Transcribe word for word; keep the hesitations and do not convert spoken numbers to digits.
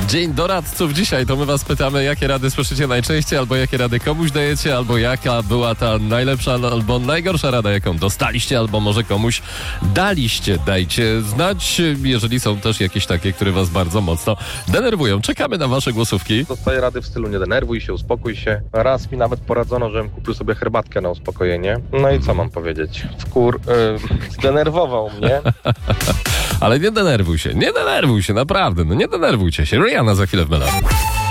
Dzień doradców dzisiaj, to my was pytamy, jakie rady słyszycie najczęściej, albo jakie rady komuś dajecie, albo jaka była ta najlepsza, albo najgorsza rada, jaką dostaliście, albo może komuś daliście. Dajcie znać, jeżeli są też jakieś takie, które was bardzo mocno denerwują. Czekamy na wasze głosówki. Dostaję rady w stylu nie denerwuj się, uspokój się. Raz mi nawet poradzono, żebym kupił sobie herbatkę na uspokojenie. No i co mam powiedzieć? Wkur yy, zdenerwował mnie. Ale nie denerwuj się, nie denerwuj się, naprawdę, no nie denerwujcie się. Rihanna za chwilę w Melodii.